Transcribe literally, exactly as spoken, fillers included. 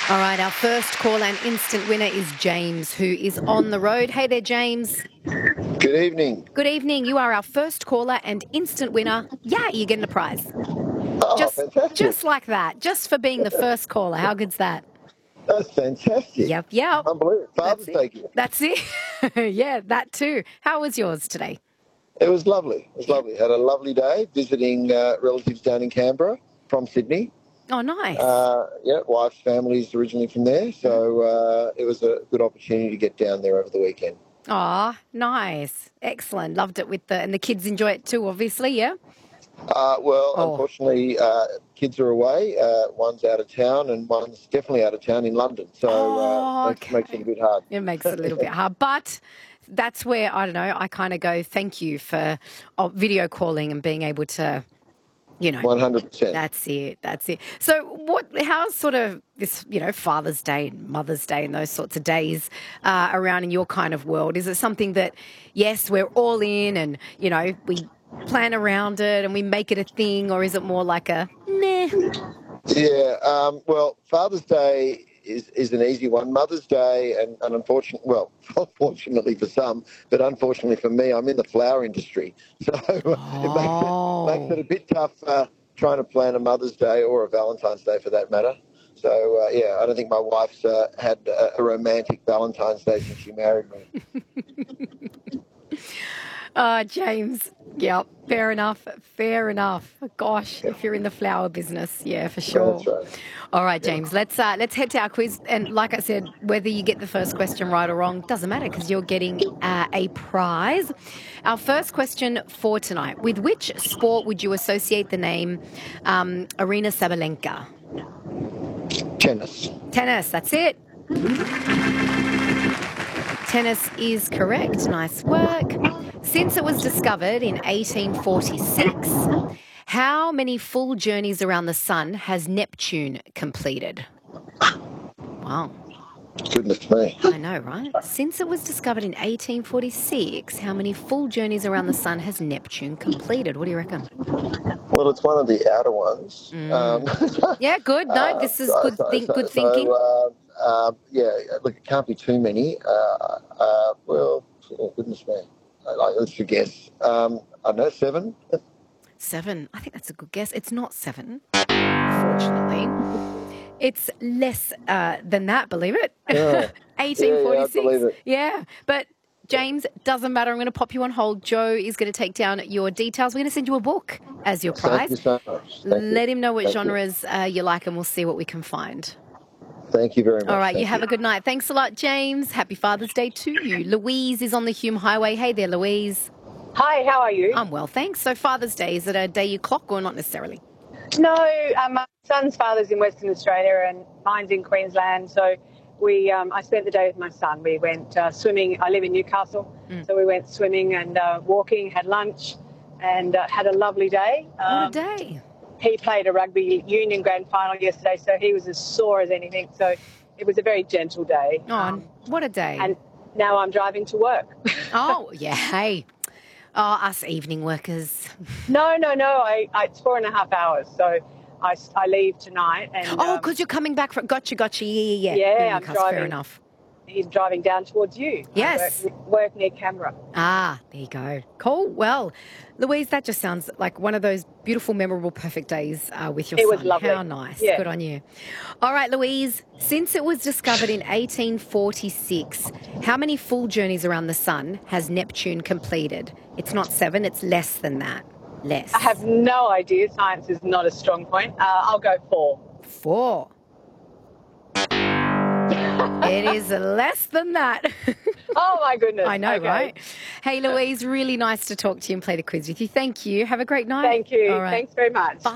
All right, our first call and instant winner is James, who is on the road. Hey there, James. Good evening. Good evening. You are our first caller and instant winner. Yeah, you're getting a prize. Oh, Just, fantastic. just like that. Just for being the first caller. How good's that? That's fantastic. Yep, yep. Unbelievable. Father's That's Day it. gift. That's it. Yeah, that too. How was yours today? It was lovely. It was Yeah. lovely. Had a lovely day visiting uh, relatives down in Canberra from Sydney. Oh, nice. Uh, yeah, wife's family's originally from there, so uh, it was a good opportunity to get down there over the weekend. Oh, nice. Excellent. Loved it with the, and the kids enjoy it too, obviously, yeah? Uh, well, Oh. unfortunately, uh, kids are away. Uh, one's out of town and one's definitely out of town in London, so Oh, uh, makes, okay. makes it a bit hard. It makes it a little bit hard. But that's where, I don't know, I kind of go, thank you for oh, video calling and being able to, you know. one hundred percent. That's it. That's it. So what, how's sort of this, you know, Father's Day and Mother's Day and those sorts of days uh, around in your kind of world? Is it something that, yes, we're all in and, you know, we plan around it and we make it a thing, or is it more like a, meh? Yeah, um, well, Father's Day is, is an easy one. Mother's Day, and, and unfortunately, well, fortunately for some, but unfortunately for me, I'm in the flower industry. So Oh. it makes, it, makes it a bit tough uh, trying to plan a Mother's Day or a Valentine's Day for that matter. So, uh, yeah, I don't think my wife's uh, had a, a romantic Valentine's Day since she married me. Oh, James. Yep. Fair enough. Fair enough. Gosh, if you're in the flower business, yeah, for sure. That's right. All right, James. Let's uh, let's head to our quiz. And like I said, whether you get the first question right or wrong doesn't matter because you're getting uh, a prize. Our first question for tonight: with which sport would you associate the name um, Arina Sabalenka? Tennis. Tennis. That's it. Tennis is correct. Nice work. Since it was discovered in eighteen forty-six, how many full journeys around the sun has Neptune completed? Wow. Goodness me. I know, right? Since it was discovered in eighteen forty-six, how many full journeys around the sun has Neptune completed? What do you reckon? Well, it's one of the outer ones. Mm. Um, Yeah, good. No, uh, this is so- good, so- think, so- good thinking. So, uh, um, yeah, look, it can't be too many. Uh, uh, well, oh, goodness me. I, I, let's guess. Um, I don't know, seven? Seven. I think that's a good guess. It's not seven, unfortunately. It's less uh, than that, believe it. Yeah. eighteen forty-six. Yeah, yeah, I believe it. Yeah. But James, doesn't matter. I'm going to pop you on hold. Joe is going to take down your details. We're going to send you a book as your Thank you prize. so much. Thank you. Let him know what Thank you. genres uh, you like and we'll see what we can find. Thank you very much. All right. Thank You have a good night. Thanks a lot, James. Happy Father's Day to you. Louise is on the Hume Highway. Hey there, Louise. Hi, how are you? I'm well, thanks. So Father's Day, is it a day you clock or not necessarily? No, um, my son's father's in Western Australia and mine's in Queensland. So we, um, I spent the day with my son. We went uh, swimming. I live in Newcastle, Mm. so we went swimming and uh, walking, had lunch, and uh, had a lovely day. What Um, a day. He played a rugby union grand final yesterday, so he was as sore as anything. So it was a very gentle day. Oh, Um, what a day. and now I'm driving to work. Oh, yeah. Hey. Oh, us evening workers. no, no, no. I, I, it's four and a half hours, so I, I leave tonight. And Oh, um, because you're coming back from... Gotcha, gotcha. Yeah, yeah, yeah. Yeah, You're in I'm Newcastle, Fair driving. enough. he's driving down towards you. Yes. I work, work near Canberra. Ah, there you go. Cool. Well, Louise, that just sounds like one of those beautiful, memorable, perfect days uh, with your It son. was lovely. How nice. Yeah. Good on you. All right, Louise, since it was discovered in eighteen forty-six, how many full journeys around the sun has Neptune completed? It's not seven, it's less than that. Less. I have no idea. Science is not a strong point. Uh, I'll go four. Four. It is less than that. Oh, my goodness. I know, Okay. right? Hey, Louise, really nice to talk to you and play the quiz with you. Thank you. Have a great night. Thank you. All right. Thanks very much. Bye.